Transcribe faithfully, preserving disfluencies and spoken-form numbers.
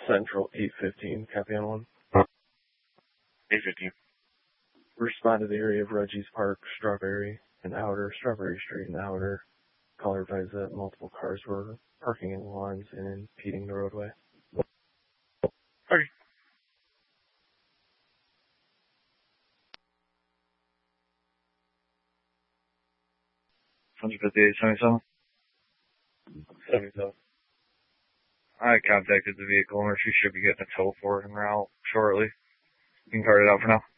Central eight fifteen, copy on one. eight fifteen. Respond to the area of Reggie's Park, Strawberry, and Outer, Strawberry Street and Outer. Caller advised that multiple cars were parking in lawns and impeding the roadway. Okay. one fifty-eight seventy-seven. seventy-seven. I contacted the vehicle owner. She should be getting a tow for it en route shortly. You can card it out for now.